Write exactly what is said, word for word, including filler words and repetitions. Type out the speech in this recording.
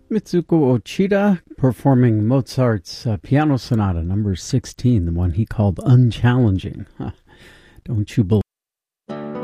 Mitsuko Ochida performing Mozart's uh, Piano Sonata number sixteen, the one he called Unchallenging. Huh. Don't you believe